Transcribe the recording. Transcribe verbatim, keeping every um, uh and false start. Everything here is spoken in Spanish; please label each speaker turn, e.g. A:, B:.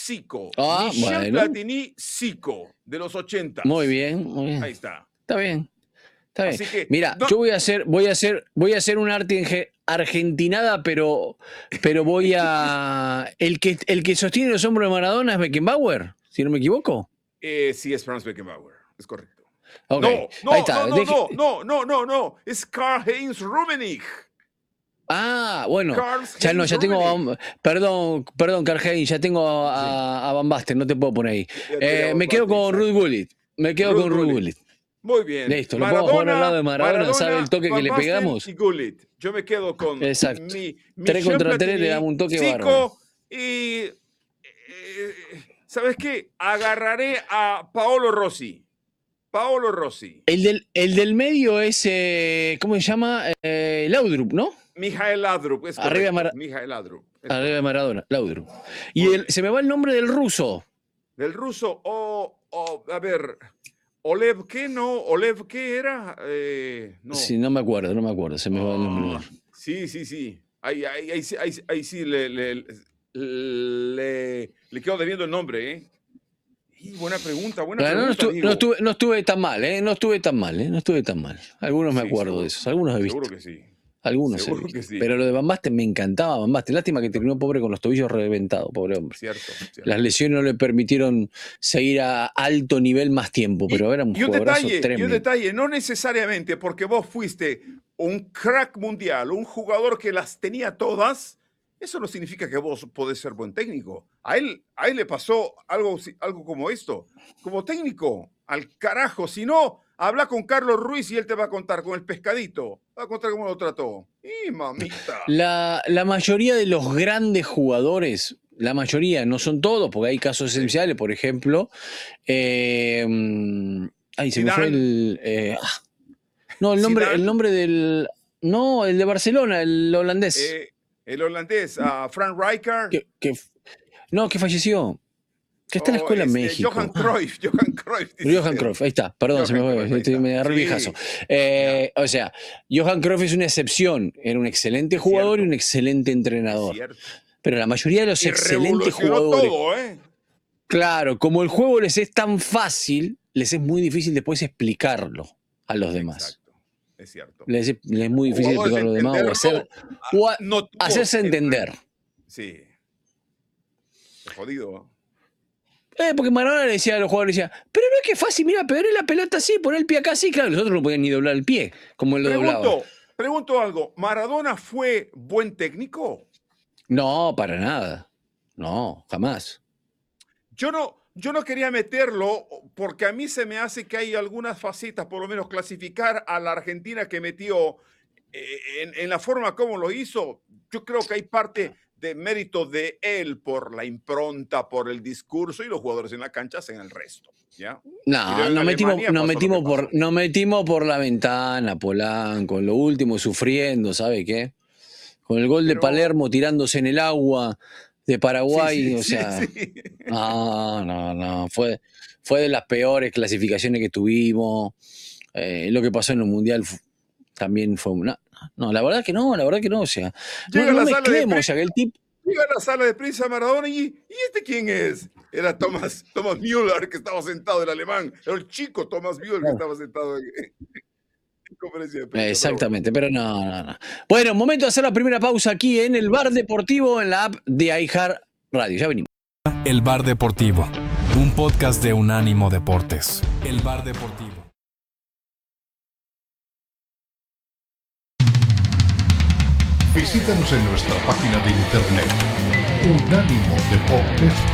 A: Zico.
B: Ah,
A: Michel
B: bueno.
A: Platini, Zico, de los ochenta.
B: Muy bien, muy bien.
A: Ahí está.
B: Está bien. Está bien.
A: Así que,
B: Mira,
A: no-
B: yo voy a hacer, voy a hacer, voy a hacer un arte enge- argentinada, pero, pero voy a. El que, el que sostiene los hombros de Maradona es Beckenbauer, si no me equivoco.
A: Eh, sí, es Franz Beckenbauer, es correcto.
B: Ok,
A: No, no,
B: ahí está.
A: no, no,
B: Deje-
A: no, no, no, no, no, es Karl-Heinz Rummenigge.
B: Ah, bueno.
A: Karl-Heinz
B: Ya no, ya tengo.
A: Rummenigge.
B: a- Perdón, perdón, Karl-Heinz, ya tengo a, a Van Basten, no te puedo poner ahí.
A: Ya tiene
B: Eh,
A: a
B: me
A: Van
B: quedo
A: Basten,
B: con
A: exacto.
B: Ruud Gullit. Me quedo
A: Ruud
B: con Ruud
A: Gullit.
B: Gullit.
A: Muy bien.
B: Listo, lo podemos jugar al lado de Maradona, ¿sabe el toque que
A: Van
B: le
A: Basten
B: pegamos?
A: y Gullit. Yo me quedo con
B: Exacto.
A: mi
B: Tres
A: Michel
B: contra tres
A: Platini,
B: le damos un toque
A: Zico
B: bárbaro.
A: y eh, ¿sabes qué? Agarraré a Paolo Rossi. Paolo Rossi.
B: El del, el del medio es, eh, ¿cómo se llama? Eh, Laudrup, ¿no?
A: Mijael Laudrup, es
B: Arriba de
A: correcto.
B: Mara-
A: Mijael Laudrup. es
B: Arriba de Maradona, Laudrup. Y
A: Muy
B: el-
A: bien.
B: se me va el nombre del ruso.
A: Del ruso, o, o, a ver, Olev, ¿qué no? Olev, ¿qué era? Eh, no.
B: Sí, no me acuerdo, no me acuerdo. Se me va el nombre.
A: Ah, sí, sí, sí. Ahí, ahí, ahí, sí- ahí, ahí sí le, le, le, le quedo debiendo el nombre, ¿eh? Y buena pregunta, buena
B: Claro, no,
A: pregunta,
B: estu-
A: amigo.
B: no estuve, no estuve tan mal, ¿eh? No estuve tan mal, ¿eh? No estuve tan mal. Algunos me
A: Sí,
B: acuerdo
A: seguro.
B: de esos, algunos he visto.
A: Seguro que sí.
B: Algunos he
A: seguro
B: visto.
A: que sí.
B: Pero lo de Van Basten me encantaba, Van Basten. Lástima que terminó pobre con los tobillos reventados, pobre hombre.
A: Cierto, cierto.
B: Las lesiones no le permitieron seguir a alto nivel más tiempo, pero era un
A: y un
B: jugadorazo
A: detalle, y
B: tremendo.
A: un detalle, no necesariamente porque vos fuiste un crack mundial, un jugador que las tenía todas, eso no significa que vos podés ser buen técnico. A él, a él le pasó algo, algo como esto. Como técnico, al carajo, si no, habla con Carlos Ruiz y él te va a contar con el pescadito, va a contar cómo lo trató. ¡Y mamita!
B: La, la mayoría de los grandes jugadores, la mayoría, no son todos, porque hay casos esenciales, por ejemplo. Eh, ay, se me fue el. eh, ah, no, el nombre, el nombre del. No, el de Barcelona, el holandés.
A: Eh, el holandés, uh, Frank Rijkaard.
B: Que, que, no, que falleció. Que está en la escuela
A: oh,
B: en
A: este,
B: México.
A: Johan Cruyff, ah. Johan Cruyff.
B: Johan Cruyff, ahí está, perdón,
A: Johan
B: se me fue,
A: Cruyff,
B: estoy, me agarré el
A: sí.
B: viejazo. Eh, o sea, Johan Cruyff es una excepción, era un excelente jugador
A: Cierto.
B: y un excelente entrenador. Pero la mayoría de los
A: y
B: excelentes jugadores.
A: Todo, ¿eh?
B: Claro, como el juego les es tan fácil, les es muy difícil después explicarlo a los demás.
A: Exacto, es cierto.
B: Les es, les es muy difícil explicarlo a los demás o, hacer, o a,
A: no
B: hacerse entender.
A: Sí. Es jodido.
B: Eh, porque Maradona le decía a los jugadores, decía, pero no es que es fácil, mira, pegaré la pelota así, poner el pie acá así, claro, los otros no podían ni doblar el pie, como él lo
A: Pregunto,
B: doblaba.
A: pregunto algo, ¿Maradona fue buen técnico?
B: No, para nada. No, jamás.
A: Yo no, yo no quería meterlo porque a mí se me hace que hay algunas facetas, por lo menos clasificar a la Argentina que metió eh, en, en la forma como lo hizo. Yo creo que hay parte de mérito de él por la impronta, por el discurso, y los jugadores en la cancha hacen el resto. ¿Ya?
B: No, nos metimos, nos, metimos por, nos metimos por la ventana, Polanco, en lo último sufriendo, ¿sabe qué? Con el gol Pero... de Palermo tirándose en el agua de Paraguay,
A: sí, sí,
B: o sea,
A: sí, sí.
B: no, no, no, fue, fue de las peores clasificaciones que tuvimos. Eh, lo que pasó en el Mundial también fue una... No, la verdad que no, la verdad que no, o sea,
A: Llega
B: no, no
A: la
B: mezclemos, o sea, que el tipo...
A: Llega a la sala de prensa Maradona y, ¿y este quién es? Era Thomas, Thomas Müller, que estaba sentado, el alemán, era el chico Thomas Müller que estaba sentado en, en conferencia de prensa.
B: Exactamente, pero, bueno. pero no, no, no. Bueno, momento de hacer la primera pausa aquí en el Bar Deportivo, en la app de iHeart Radio. Ya venimos.
C: El Bar Deportivo, un podcast de Unánimo Deportes. El Bar Deportivo.
D: Visítanos en nuestra página de internet unánimo deportes